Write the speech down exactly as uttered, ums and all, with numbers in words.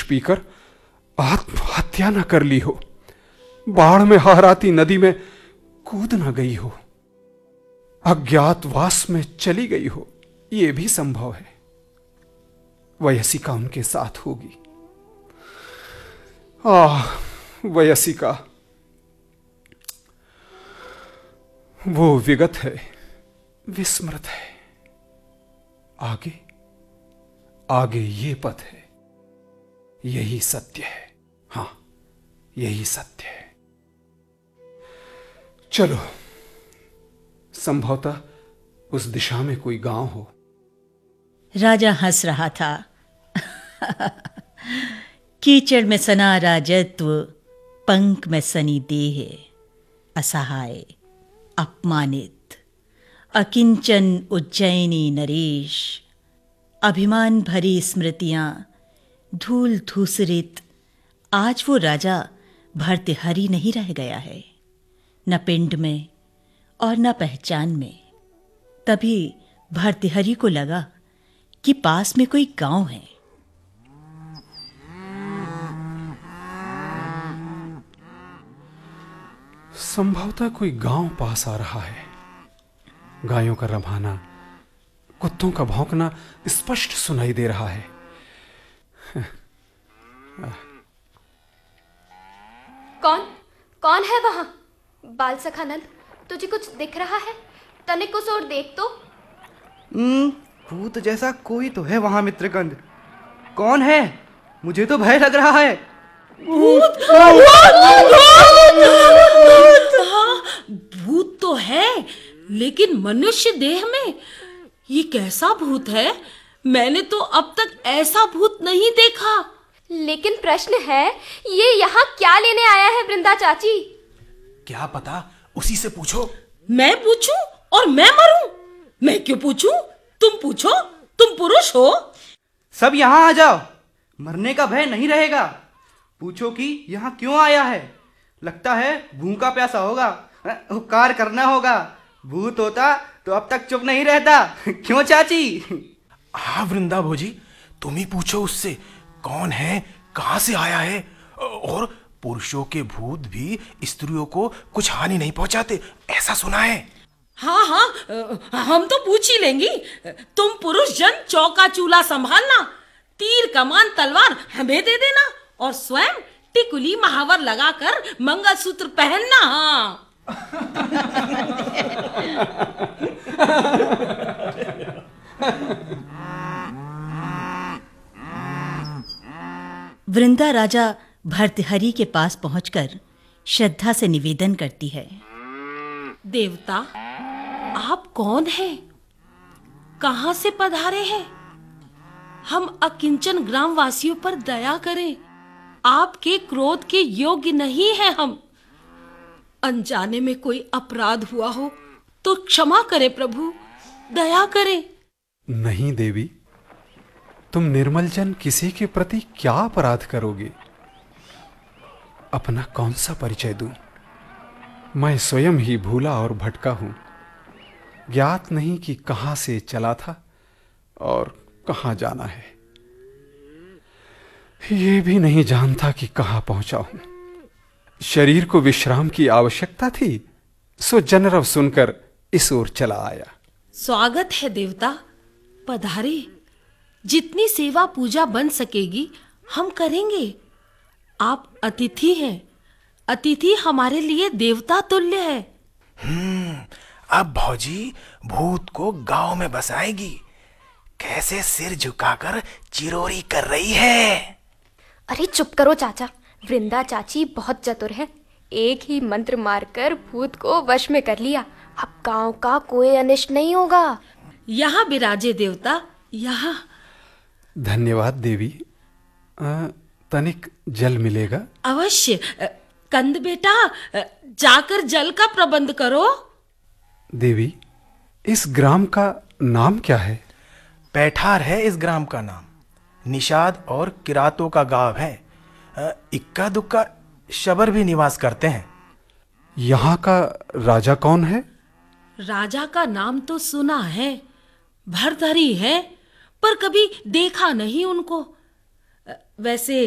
पीकर आत्महत्या न कर ली हो, बाढ़ में हहराती नदी में कूद न गई हो, अज्ञातवास में चली गई हो, यह भी संभव है। वयसिका उनके साथ होगी। आह वयसिका, वो विगत है, विस्मृत है। आगे आगे ये पथ है, यही सत्य है। हां, यही सत्य है। चलो, संभवतः उस दिशा में कोई गांव हो। राजा हंस रहा था। कीचड़ में सना राजत्व, पंख में सनी देह, असहाय अपमानित अकिंचन उज्जैनी नरेश, अभिमान भरी स्मृतियां धूल धूसरित। आज वो राजा भर्तृहरि नहीं रह गया है, न पिंड में और न पहचान में। तभी भर्तृहरि को लगा कि पास में कोई गांव है। संभवतः कोई गांव पास आ रहा है। गायों का रभाना, कुत्तों का भौंकना स्पष्ट सुनाई दे रहा है। कौन कौन है वहां? बाल सखानंद, तुझे कुछ दिख रहा है? तनिक उस ओर देख तो। हम्म भूत जैसा कोई तो है वहां मित्रकंद। कौन है? मुझे तो भय लग रहा है। भूत भूत तो है, लेकिन मनुष्य देह में। ये कैसा भूत है? मैंने तो अब तक ऐसा भूत नहीं देखा। लेकिन प्रश्न है, ये यहाँ क्या लेने आया है वृंदा चाची? क्या पता, उसी से पूछो। मैं पूछूं और मैं मरूं? मैं क्यों पूछूं? तुम पूछो, तुम पुरुष हो। सब यहाँ आ जाओ, मरने का भय नहीं रहेगा। पूछो कि यहाँ क्यों आया है। लगता है भूखा प्यासा होगा, उपकार करना होगा। भूत होता तो अब तक चुप नहीं रहता। क्यों चाची? हाँ वृंदा भोजी, तुम ही पूछो उससे, कौन है, कहां से आया है। और पुरुषों के भूत भी स्त्रियों को कुछ हानि नहीं पहुंचाते, ऐसा सुना है। हाँ हाँ, हम तो पूछ ही लेंगी। तुम पुरुष जन चौका चूल्हा संभालना, तीर कमान तलवार हमें दे देना, और स्वयं टिकुली महावर लगाकर मंगलसूत्र पहनना। हाँ वृंदा राजा भर्तृहरि के पास पहुंचकर श्रद्धा से निवेदन करती है। देवता, आप कौन हैं? कहां से पधारे हैं? हम अकिंचन ग्रामवासियों पर दया करें। आपके क्रोध के योग्य नहीं है हम। अनजाने में कोई अपराध हुआ हो तो क्षमा करें प्रभु, दया करें। नहीं देवी, तुम निर्मल जन किसी के प्रति क्या अपराध करोगे? अपना कौन सा परिचय दूं? मैं स्वयं ही भूला और भटका हूं। ज्ञात नहीं कि कहां से चला था और कहां जाना है। ये भी नहीं जानता कि कहां पहुंचा हूं। शरीर को विश्राम की आवश्यकता थी, सो जनरव सुनकर इस ओर चला आया। स्वागत है देवता, पधारे। जितनी सेवा पूजा बन सकेगी हम करेंगे। आप अतिथि हैं। अतिथि हमारे लिए देवता तुल्य है। हम्म अब भौजी भूत को गांव में बसाएगी। कैसे सिर झुकाकर चिरोरी कर रही है। अरे चुप करो चाचा, वृंदा चाची बहुत चतुर है। एक ही मंत्र मारकर भूत को वश में कर लिया। अब गांव का कोई अनिष्ट नहीं होगा। यहाँ विराजे देवता, यहाँ। धन्यवाद देवी। आ, तनिक जल मिलेगा? अवश्य। कंद बेटा, जाकर जल का प्रबंध करो। देवी, इस ग्राम का नाम क्या है? पैठार है इस ग्राम का नाम। निषाद और किरातों का गांव है। इक्का दुक्का शबर भी निवास करते हैं। यहाँ का राजा कौन है? राजा का नाम तो सुना है, भर्तृहरि है, पर कभी देखा नहीं उनको। वैसे